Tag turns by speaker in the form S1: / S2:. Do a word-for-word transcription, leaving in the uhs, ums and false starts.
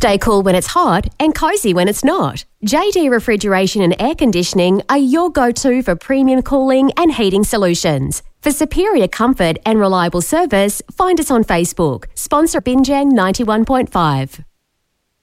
S1: Stay cool when it's hot and cozy when it's not. J D Refrigeration and Air Conditioning are your go-to for premium cooling and heating solutions. For superior comfort and reliable service, find us on Facebook. Sponsor Binjang ninety-one point five.